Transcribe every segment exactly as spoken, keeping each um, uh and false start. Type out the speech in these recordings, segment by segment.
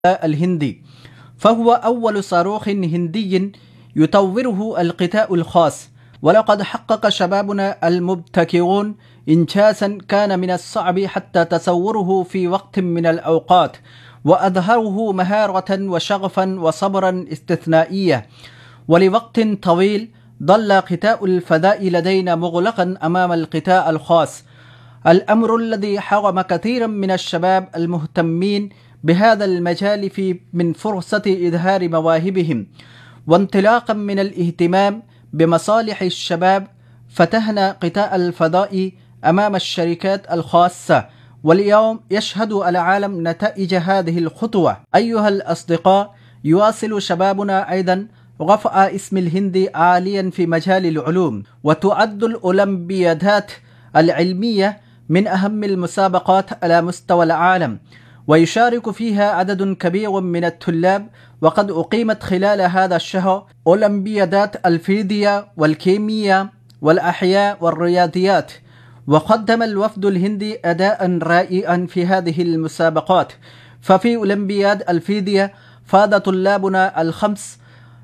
الهندي، فهو أول صاروخ هندي يطوره القطاع الخاص. ولقد حقق شبابنا المبتكرون إنجازا كان من الصعب حتى تصوره في وقت من الأوقات، وأظهره مهارة وشغفا وصبرا استثنائية. ولوقت طويل ظل قطاع الفضاء لدينا مغلقا أمام القطاع الخاص، الأمر الذي حرم كثيرا من الشباب المهتمين بهذا المجال في من فرصة إظهار مواهبهم. وانطلاقا من الاهتمام بمصالح الشباب فتحنا قطاع الفضاء أمام الشركات الخاصة، واليوم يشهد العالم نتائج هذه الخطوة. أيها الأصدقاء، يواصل شبابنا أيضا رفع اسم الهند عاليا في مجال العلوم، وتعد الأولمبيادات العلمية من أهم المسابقات على مستوى العالم، ويشارك فيها عدد كبير من الطلاب. وقد أقيمت خلال هذا الشهر أولمبيادات الفيزياء والكيمياء والأحياء والرياضيات، وقدم الوفد الهندي أداء رائعا في هذه المسابقات. ففي أولمبياد الفيزياء فاز طلابنا الخمس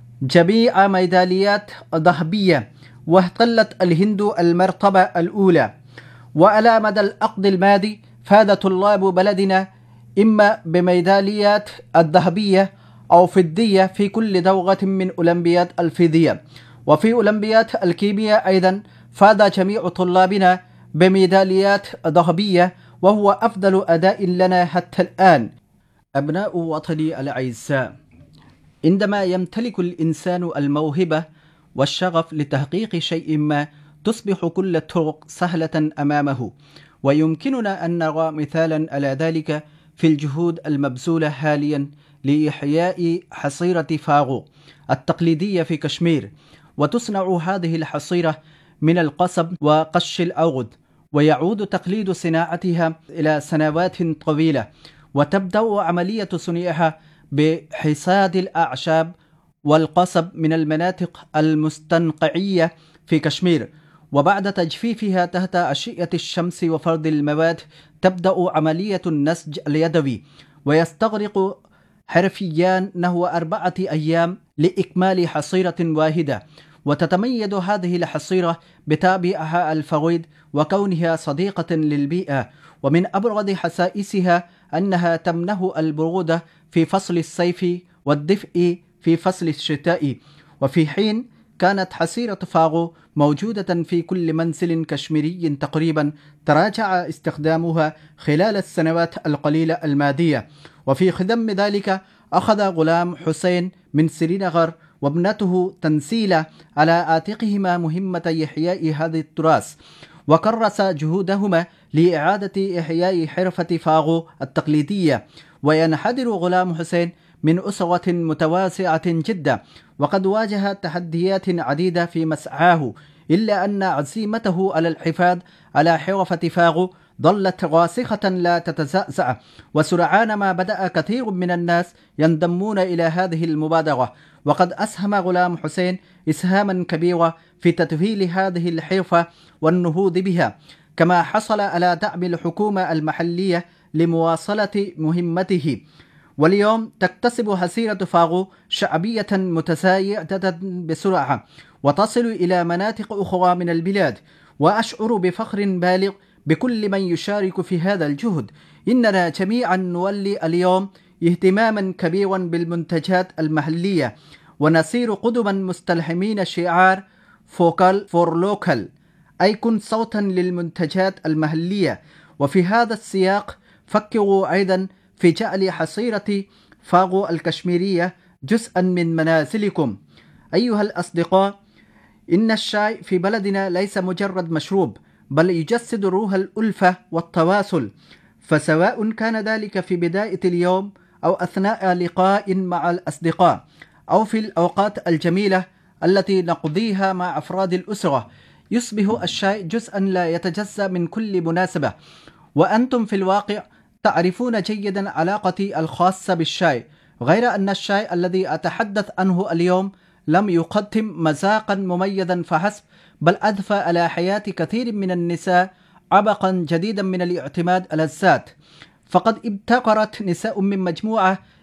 جميع ميداليات ذهبية، واحتلت الهند المرتبة الأولى. وعلى مدى العقد الماضي فاز طلاب بلدنا إما بميداليات الذهبية أو فضية في كل دورة من أولمبياد الفيزياء. وفي أولمبياد الكيمياء أيضا فاز جميع طلابنا بميداليات ذهبية، وهو أفضل أداء لنا حتى الآن. أبناء وطني الأعزاء، عندما يمتلك الإنسان الموهبة والشغف لتحقيق شيء ما تصبح كل الطرق سهلة أمامه. ويمكننا أن نرى مثالا على ذلك في الجهود المبذولة حاليا لإحياء حصيرة فاغو التقليدية في كشمير. وتصنع هذه الحصيرة من القصب وقش الأرض، ويعود تقليد صناعتها إلى سنوات طويلة، وتبدأ عملية صنيعها بحصاد الأعشاب والقصب من المناطق المستنقعية في كشمير. وبعد تجفيفها تحت أشعة الشمس وفرد المواد تبدأ عملية النسج اليدوي، ويستغرق حرفيا نحو أربعة أيام لإكمال حصيرة واحدة. وتتميز هذه الحصيرة بطابعها الفريد وكونها صديقة للبيئة، ومن أبرز خصائصها أنها تمنح البرودة في فصل الصيف والدفء في فصل الشتاء. وفي حين كانت حصيرة فاغو موجودة في كل منزل كشميري تقريبا، تراجع استخدامها خلال السنوات القليلة الماضية. وفي خدم ذلك أخذ غلام حسين من سرينغر وابنته تنسيلة على عاتقهما مهمة إحياء هذا التراث، وكرس جهودهما لإعادة إحياء حرفة فاغو التقليدية. وينحدر غلام حسين من أسرة متواسعة جدا، وقد واجه تحديات عديدة في مسعاه، إلا أن عزيمته على الحفاظ على حرفة فاغو ظلت راسخة لا تتزعزع. وسرعان ما بدأ كثير من الناس ينضمون إلى هذه المبادرة، وقد أسهم غلام حسين إسهاما كبيرا في تطوير هذه الحرفة والنهوض بها، كما حصل على دعم الحكومة المحلية لمواصلة مهمته. واليوم تكتسب حصيرة فاغو شعبية متزايدة بسرعة، وتصل إلى مناطق أخرى من البلاد. وأشعر بفخر بالغ بكل من يشارك في هذا الجهد. إننا جميعا نولي اليوم اهتماما كبيرا بالمنتجات المحلية، ونصير قدما مستلهمين شعار فوكال فور لوكال، أي كن صوتا للمنتجات المحلية. وفي هذا السياق فكروا أيضا في جعل حصيرة فاغو الكشميرية جزءا من منازلكم. أيها الأصدقاء، إن الشاي في بلدنا ليس مجرد مشروب، بل يجسد روح الألفة والتواصل. فسواء كان ذلك في بداية اليوم أو أثناء لقاء مع الأصدقاء أو في الأوقات الجميلة التي نقضيها مع أفراد الأسرة، يصبح الشاي جزءا لا يتجزأ من كل مناسبة. وأنتم في الواقع تعرفون جيدا علاقتي الخاصة بالشاي، غير أن الشاي الذي أتحدث عنه اليوم لم يقدم مذاقا مميزا فحسب، بل أضفى على حياة كثير من النساء عبقا جديدا من الاعتماد على الذات. فقد ابتكرت نساء من مجموعة